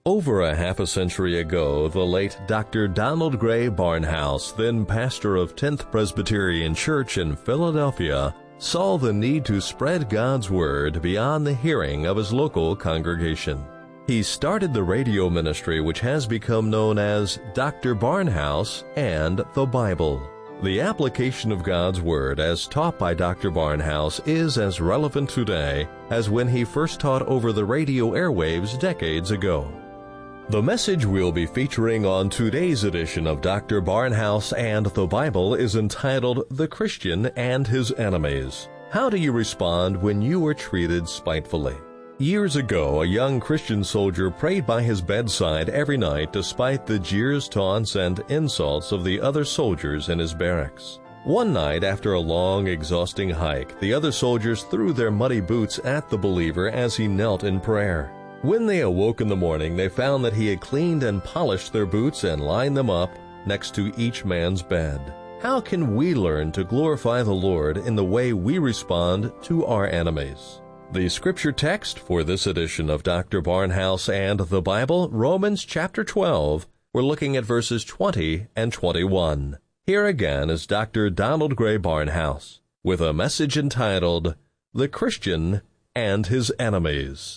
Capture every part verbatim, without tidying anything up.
Over a half a century ago, the late Doctor Donald Gray Barnhouse, then pastor of tenth Presbyterian Church in Philadelphia, saw the need to spread God's Word beyond the hearing of his local congregation. He started the radio ministry which has become known as Doctor Barnhouse and the Bible. The application of God's Word as taught by Doctor Barnhouse is as relevant today as when he first taught over the radio airwaves decades ago. The message we'll be featuring on today's edition of Doctor Barnhouse and the Bible is entitled The Christian and His Enemies. How do you respond when you are treated spitefully? Years ago, a young Christian soldier prayed by his bedside every night despite the jeers, taunts, and insults of the other soldiers in his barracks. One night, after a long, exhausting hike, the other soldiers threw their muddy boots at the believer as he knelt in prayer. When they awoke in the morning, they found that he had cleaned and polished their boots and lined them up next to each man's bed. How can we learn to glorify the Lord in the way we respond to our enemies? The scripture text for this edition of Doctor Barnhouse and the Bible, Romans chapter twelve. We're looking at verses twenty and twenty-one. Here again is Doctor Donald Gray Barnhouse with a message entitled, The Christian and His Enemies.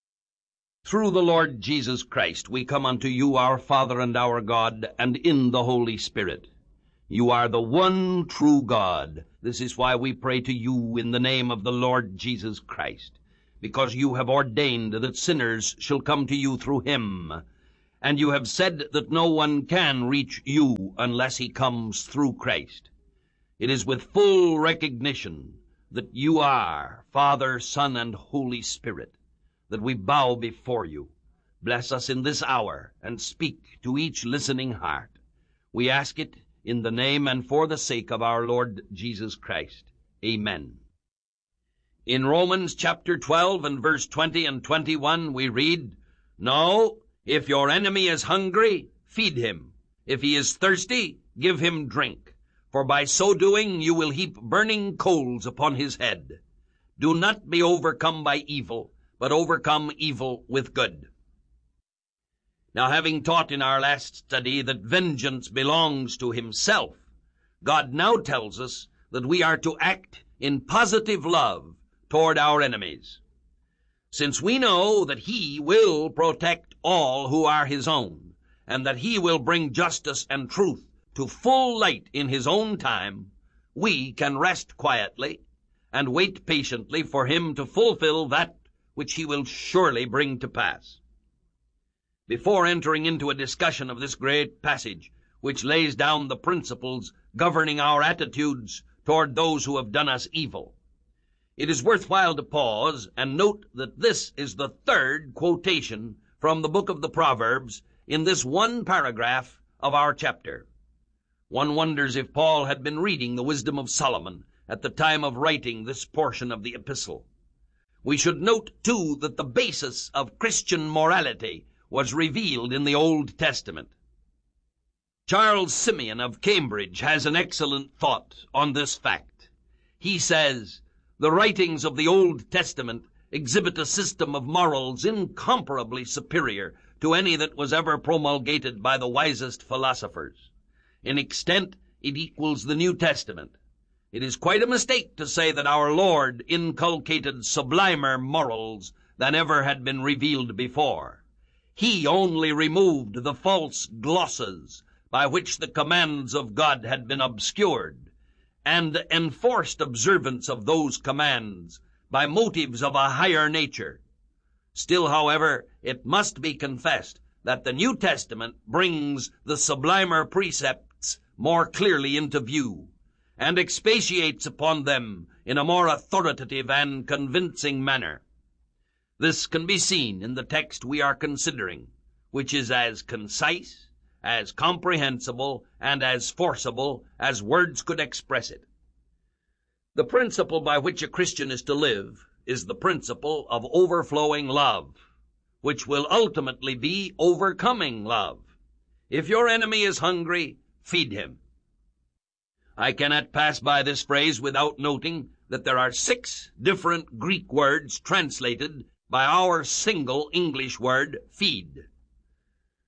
Through the Lord Jesus Christ, we come unto you, our Father and our God, and in the Holy Spirit. You are the one true God. This is why we pray to you in the name of the Lord Jesus Christ, because you have ordained that sinners shall come to you through him, and you have said that no one can reach you unless he comes through Christ. It is with full recognition that you are Father, Son, and Holy Spirit that we bow before you. Bless us in this hour, and speak to each listening heart. We ask it in the name and for the sake of our Lord Jesus Christ. Amen. In Romans chapter twelve and verse twenty and twenty-one we read, No, if your enemy is hungry, feed him. If he is thirsty, give him drink. For by so doing you will heap burning coals upon his head. Do not be overcome by evil, but overcome evil with good. Now, having taught in our last study that vengeance belongs to himself, God now tells us that we are to act in positive love toward our enemies. Since we know that he will protect all who are his own, and that he will bring justice and truth to full light in his own time, we can rest quietly and wait patiently for him to fulfill that which he will surely bring to pass. Before entering into a discussion of this great passage, which lays down the principles governing our attitudes toward those who have done us evil, it is worthwhile to pause and note that this is the third quotation from the book of the Proverbs in this one paragraph of our chapter. One wonders if Paul had been reading the wisdom of Solomon at the time of writing this portion of the epistle. We should note, too, that the basis of Christian morality was revealed in the Old Testament. Charles Simeon of Cambridge has an excellent thought on this fact. He says, the writings of the Old Testament exhibit a system of morals incomparably superior to any that was ever promulgated by the wisest philosophers. In extent, it equals the New Testament. It is quite a mistake to say that our Lord inculcated sublimer morals than ever had been revealed before. He only removed the false glosses by which the commands of God had been obscured, and enforced observance of those commands by motives of a higher nature. Still, however, it must be confessed that the New Testament brings the sublimer precepts more clearly into view, and expatiates upon them in a more authoritative and convincing manner. This can be seen in the text we are considering, which is as concise, as comprehensible, and as forcible as words could express it. The principle by which a Christian is to live is the principle of overflowing love, which will ultimately be overcoming love. If your enemy is hungry, feed him. I cannot pass by this phrase without noting that there are six different Greek words translated by our single English word, feed.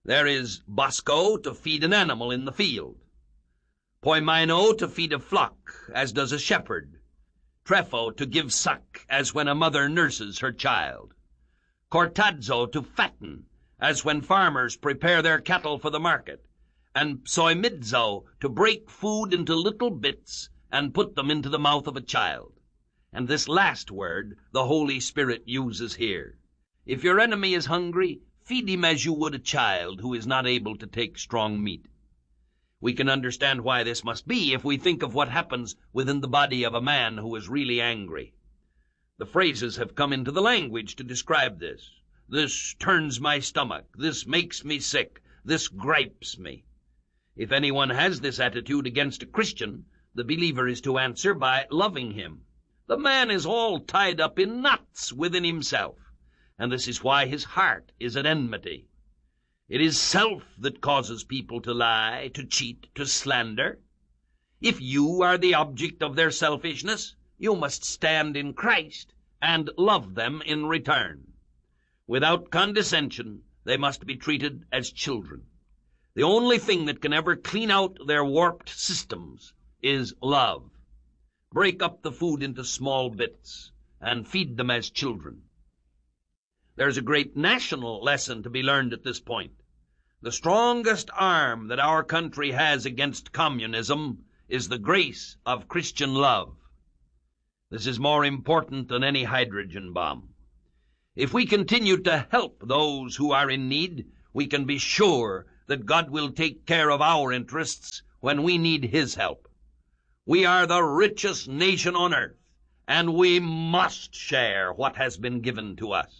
There is Bosco to feed an animal in the field, Poimino to feed a flock, as does a shepherd, Trefo to give suck, as when a mother nurses her child, Cortazzo to fatten, as when farmers prepare their cattle for the market, and Psoimizzo to break food into little bits and put them into the mouth of a child. And this last word the Holy Spirit uses here. If your enemy is hungry, feed him as you would a child who is not able to take strong meat. We can understand why this must be if we think of what happens within the body of a man who is really angry. The phrases have come into the language to describe this. This turns my stomach. This makes me sick. This gripes me. If anyone has this attitude against a Christian, the believer is to answer by loving him. The man is all tied up in knots within himself, and this is why his heart is at enmity. It is self that causes people to lie, to cheat, to slander. If you are the object of their selfishness, you must stand in Christ and love them in return. Without condescension, they must be treated as children. The only thing that can ever clean out their warped systems is love. Break up the food into small bits and feed them as children. There's a great national lesson to be learned at this point. The strongest arm that our country has against communism is the grace of Christian love. This is more important than any hydrogen bomb. If we continue to help those who are in need, we can be sure that God will take care of our interests when we need His help. We are the richest nation on earth, and we must share what has been given to us.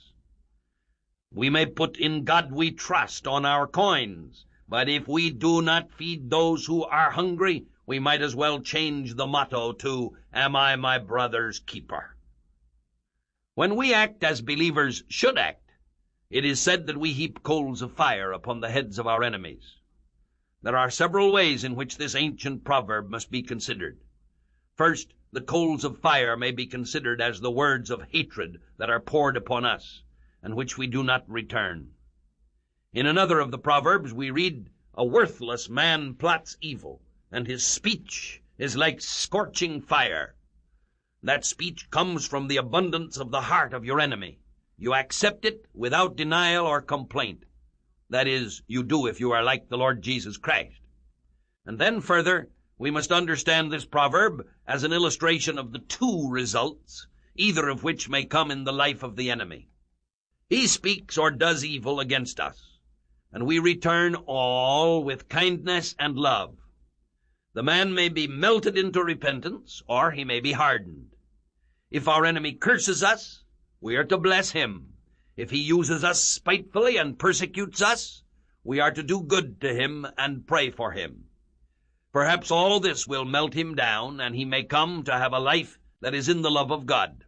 We may put "In God we trust" on our coins, but if we do not feed those who are hungry, we might as well change the motto to "Am I my brother's keeper?" When we act as believers should act, it is said that we heap coals of fire upon the heads of our enemies. There are several ways in which this ancient proverb must be considered. First, the coals of fire may be considered as the words of hatred that are poured upon us, and which we do not return. In another of the Proverbs we read, "A worthless man plots evil, and his speech is like scorching fire." That speech comes from the abundance of the heart of your enemy. You accept it without denial or complaint. That is, you do if you are like the Lord Jesus Christ. And then further, we must understand this proverb as an illustration of the two results, either of which may come in the life of the enemy. He speaks or does evil against us, and we return all with kindness and love. The man may be melted into repentance, or he may be hardened. If our enemy curses us, we are to bless him. If he uses us spitefully and persecutes us, we are to do good to him and pray for him. Perhaps all this will melt him down, and he may come to have a life that is in the love of God.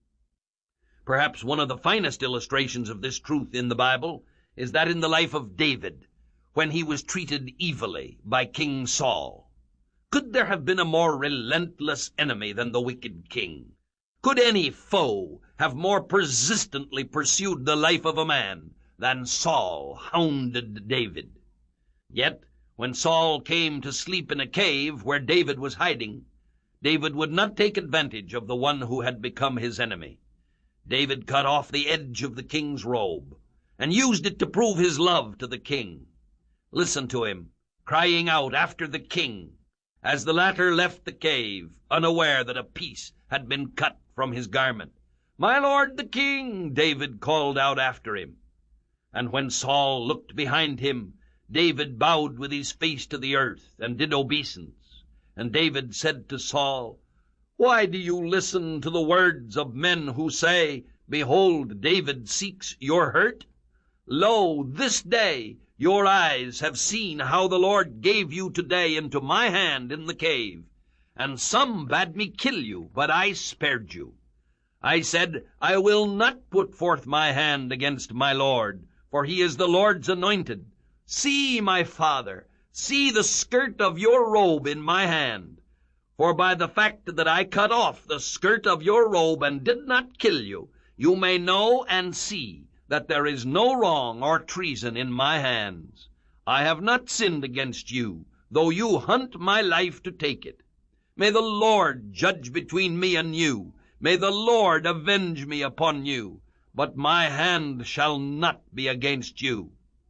Perhaps one of the finest illustrations of this truth in the Bible is that in the life of David, when he was treated evilly by King Saul. Could there have been a more relentless enemy than the wicked king? Could any foe have more persistently pursued the life of a man than Saul hounded David? Yet, when Saul came to sleep in a cave where David was hiding, David would not take advantage of the one who had become his enemy. David cut off the edge of the king's robe and used it to prove his love to the king. Listen to him, crying out after the king, as the latter left the cave, unaware that a piece had been cut from his garment. "My lord the king," David called out after him. And when Saul looked behind him, David bowed with his face to the earth and did obeisance. And David said to Saul, "Why do you listen to the words of men who say, 'Behold, David seeks your hurt'? Lo, this day your eyes have seen how the Lord gave you today into my hand in the cave. And some bade me kill you, but I spared you. I said, I will not put forth my hand against my Lord, for he is the Lord's anointed. See, my father, see the skirt of your robe in my hand. For by the fact that I cut off the skirt of your robe and did not kill you, you may know and see that there is no wrong or treason in my hands. I have not sinned against you, though you hunt my life to take it. May the Lord judge between me and you. May the Lord avenge me upon you, but my hand shall not be against you.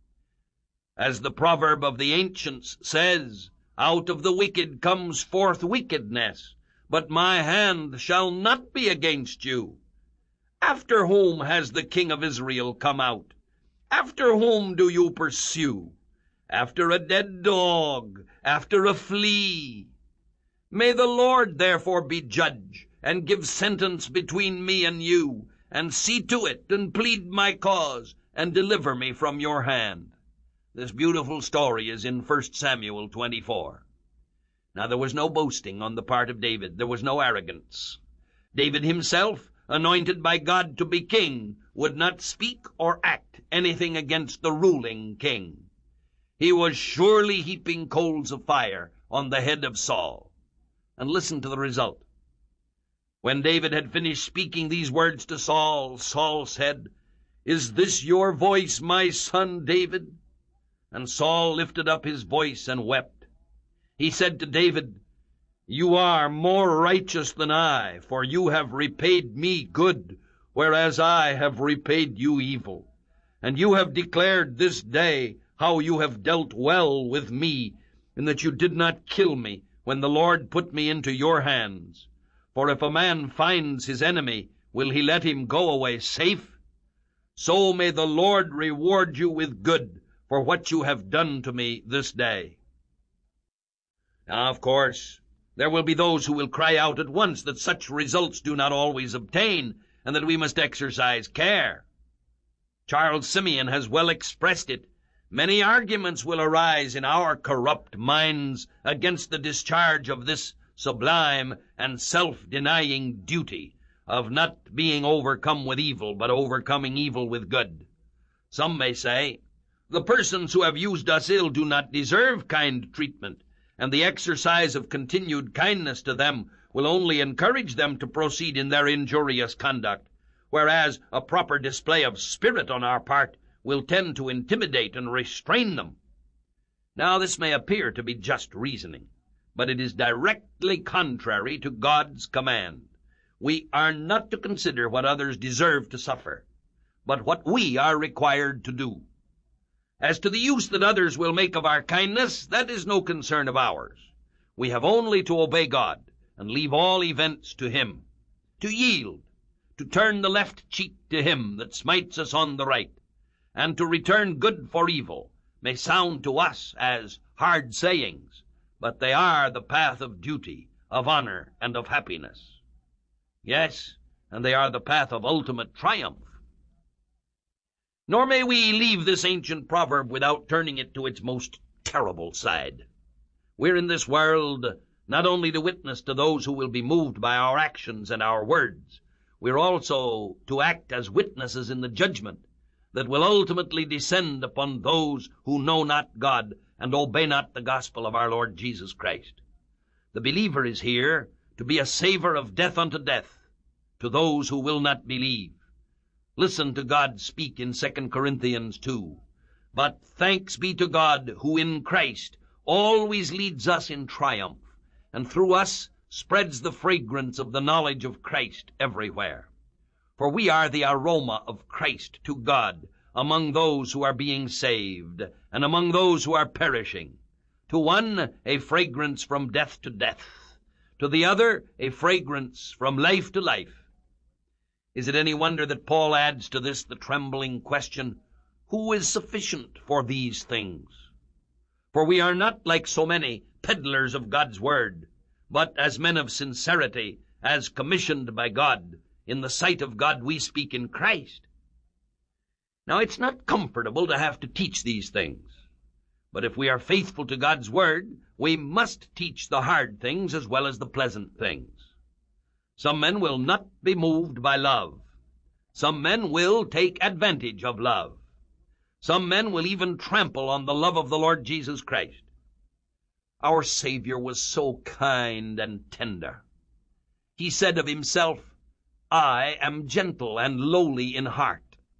As the proverb of the ancients says, out of the wicked comes forth wickedness, but my hand shall not be against you. After whom has the king of Israel come out? After whom do you pursue? After a dead dog, after a flea. May the Lord therefore be judge, and give sentence between me and you, and see to it, and plead my cause, and deliver me from your hand. This beautiful story is in First Samuel twenty-four. Now there was no boasting on the part of David. There was no arrogance. David himself, anointed by God to be king, would not speak or act anything against the ruling king. He was surely heaping coals of fire on the head of Saul. And listen to the result. When David had finished speaking these words to Saul, Saul said, "Is this your voice, my son David?" And Saul lifted up his voice and wept. He said to David, "You are more righteous than I, for you have repaid me good, whereas I have repaid you evil. And you have declared this day how you have dealt well with me, in that you did not kill me when the Lord put me into your hands. For if a man finds his enemy, will he let him go away safe? So may the Lord reward you with good for what you have done to me this day." Now, of course, there will be those who will cry out at once that such results do not always obtain, and that we must exercise care. Charles Simeon has well expressed it. Many arguments will arise in our corrupt minds against the discharge of this sublime and self-denying duty of not being overcome with evil, but overcoming evil with good. Some may say, the persons who have used us ill do not deserve kind treatment, and the exercise of continued kindness to them will only encourage them to proceed in their injurious conduct, whereas a proper display of spirit on our part will tend to intimidate and restrain them. Now, this may appear to be just reasoning, but it is directly contrary to God's command. We are not to consider what others deserve to suffer, but what we are required to do. As to the use that others will make of our kindness, that is no concern of ours. We have only to obey God and leave all events to Him, to yield, to turn the left cheek to him that smites us on the right, and to return good for evil may sound to us as hard sayings, but they are the path of duty, of honor, and of happiness. Yes, and they are the path of ultimate triumph. Nor may we leave this ancient proverb without turning it to its most terrible side. We're in this world not only to witness to those who will be moved by our actions and our words, we're also to act as witnesses in the judgment that will ultimately descend upon those who know not God and obey not the gospel of our Lord Jesus Christ. The believer is here to be a savor of death unto death to those who will not believe. Listen to God speak in Second Corinthians two. But thanks be to God, who in Christ always leads us in triumph, and through us spreads the fragrance of the knowledge of Christ everywhere. For we are the aroma of Christ to God among those who are being saved, and among those who are perishing. To one, a fragrance from death to death. To the other, a fragrance from life to life. Is it any wonder that Paul adds to this the trembling question, who is sufficient for these things? For we are not like so many peddlers of God's word, but as men of sincerity, as commissioned by God. In the sight of God we speak in Christ. Now, it's not comfortable to have to teach these things, but if we are faithful to God's word, we must teach the hard things as well as the pleasant things. Some men will not be moved by love. Some men will take advantage of love. Some men will even trample on the love of the Lord Jesus Christ. Our Savior was so kind and tender. He said of himself, I am gentle and lowly in heart.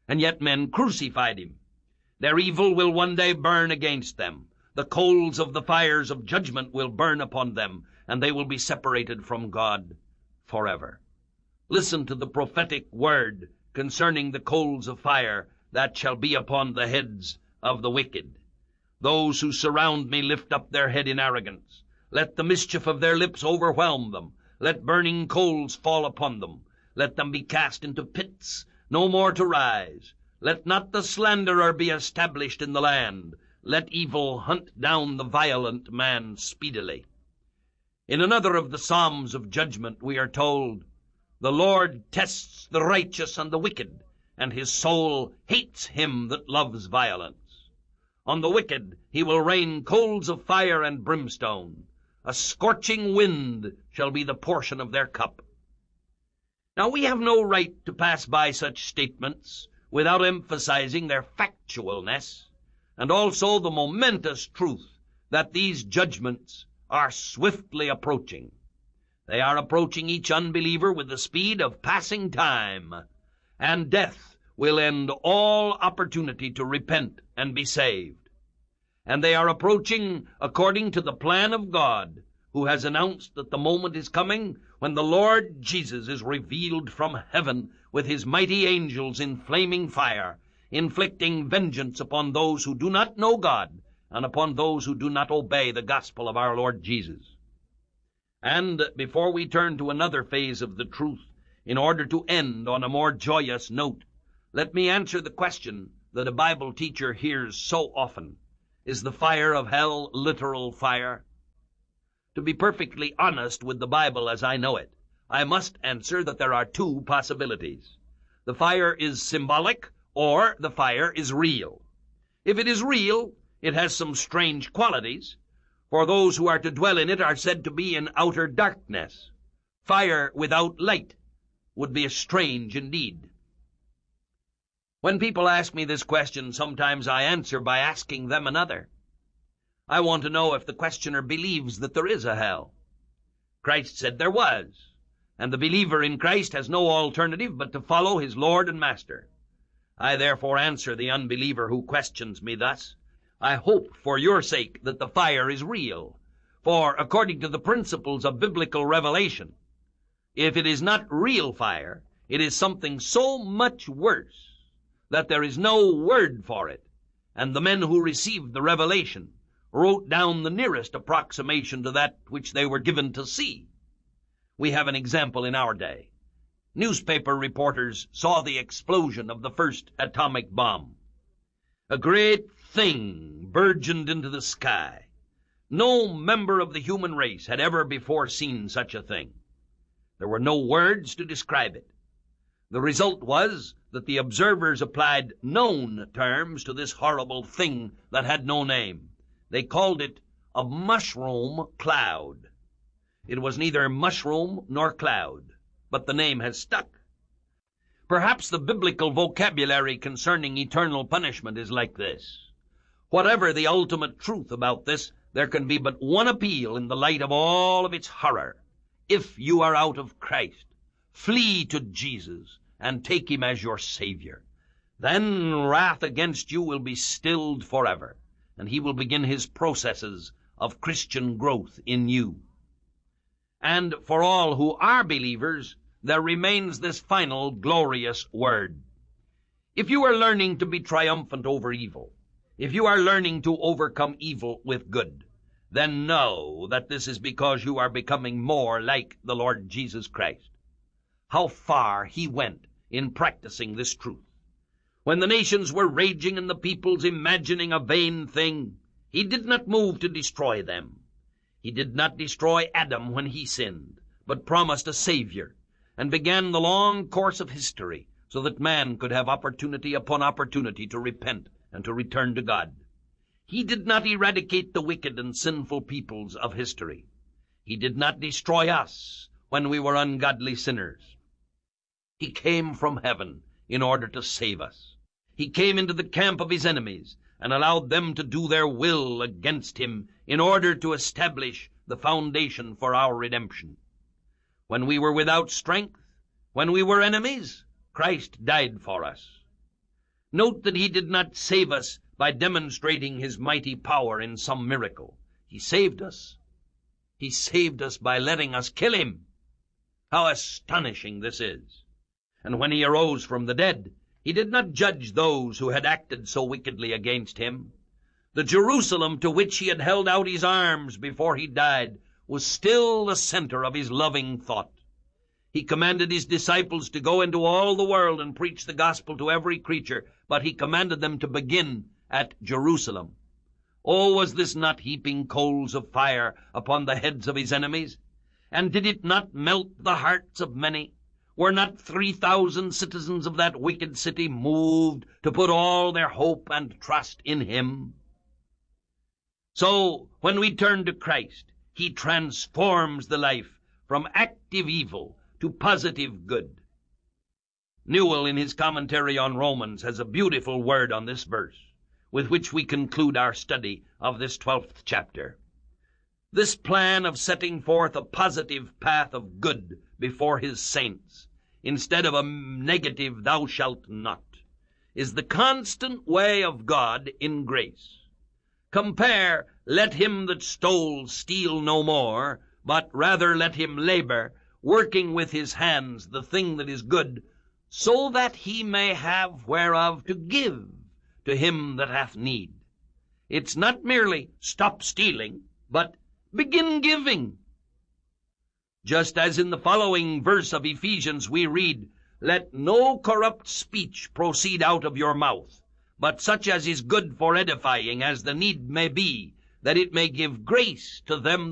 and yet men crucified him. Their evil will one day burn against them. The coals of the fires of judgment will burn upon them, and they will be separated from God forever. Listen to the prophetic word concerning the coals of fire that shall be upon the heads of the wicked. Those who surround me lift up their head in arrogance. Let the mischief of their lips overwhelm them. Let burning coals fall upon them. Let them be cast into pits, no more to rise. Let not the slanderer be established in the land. Let evil hunt down the violent man speedily. In another of the Psalms of judgment we are told, "The Lord tests the righteous and the wicked, and his soul hates him that loves violence. On the wicked he will rain coals of fire and brimstone. A scorching wind shall be the portion of their cup." Now we have no right to pass by such statements without emphasizing their factualness, and also the momentous truth that these judgments are swiftly approaching. They are approaching each unbeliever with the speed of passing time, and death will end all opportunity to repent and be saved. And they are approaching according to the plan of God, who has announced that the moment is coming when the Lord Jesus is revealed from heaven with his mighty angels in flaming fire, inflicting vengeance upon those who do not know God and upon those who do not obey the gospel of our Lord Jesus. And before we turn to another phase of the truth, in order to end on a more joyous note, let me answer the question that a Bible teacher hears so often. Is the fire of hell literal fire? To be perfectly honest with the Bible as I know it, I must answer that there are two possibilities. The fire is symbolic, or the fire is real. If it is real, it has some strange qualities, for those who are to dwell in it are said to be in outer darkness. Fire without light would be strange indeed. When people ask me this question, sometimes I answer by asking them another. I want to know if the questioner believes that there is a hell. Christ said there was, and the believer in Christ has no alternative but to follow his Lord and Master. I therefore answer the unbeliever who questions me thus, I hope for your sake that the fire is real, for according to the principles of biblical revelation, if it is not real fire, it is something so much worse that there is no word for it, and the men who received the revelation wrote down the nearest approximation to that which they were given to see. We have an example in our day. Newspaper reporters saw the explosion of the first atomic bomb. A great thing burgeoned into the sky. No member of the human race had ever before seen such a thing. There were no words to describe it. The result was that the observers applied known terms to this horrible thing that had no name. They called it a mushroom cloud. It was neither mushroom nor cloud, but the name has stuck. Perhaps the biblical vocabulary concerning eternal punishment is like this. Whatever the ultimate truth about this, there can be but one appeal in the light of all of its horror. If you are out of Christ, flee to Jesus and take him as your Savior. Then wrath against you will be stilled forever, and he will begin his processes of Christian growth in you. And for all who are believers, there remains this final glorious word. If you are learning to be triumphant over evil, if you are learning to overcome evil with good, then know that this is because you are becoming more like the Lord Jesus Christ. How far he went in practicing this truth. When the nations were raging and the peoples imagining a vain thing, he did not move to destroy them. He did not destroy Adam when he sinned, but promised a Savior, and began the long course of history so that man could have opportunity upon opportunity to repent and to return to God. He did not eradicate the wicked and sinful peoples of history. He did not destroy us when we were ungodly sinners. He came from heaven in order to save us. He came into the camp of his enemies and allowed them to do their will against him in order to establish the foundation for our redemption. When we were without strength, when we were enemies, Christ died for us. Note that he did not save us by demonstrating his mighty power in some miracle. He saved us. He saved us by letting us kill him. How astonishing this is! And when he arose from the dead, he did not judge those who had acted so wickedly against him. The Jerusalem to which he had held out his arms before he died was still the center of his loving thought. He commanded his disciples to go into all the world and preach the gospel to every creature, but he commanded them to begin at Jerusalem. Oh, was this not heaping coals of fire upon the heads of his enemies? And did it not melt the hearts of many? Were not three thousand citizens of that wicked city moved to put all their hope and trust in him? So, when we turn to Christ, he transforms the life from active evil to positive good. Newell, in his commentary on Romans, has a beautiful word on this verse, with which we conclude our study of this twelfth chapter. This plan of setting forth a positive path of good before his saints, instead of a negative thou shalt not, is the constant way of God in grace. Compare, let him that stole steal no more, but rather let him labor, working with his hands the thing that is good, so that he may have whereof to give to him that hath need. It's not merely stop stealing, but begin giving. Just as in the following verse of Ephesians we read, let no corrupt speech proceed out of your mouth, but such as is good for edifying, as the need may be, that it may give grace to them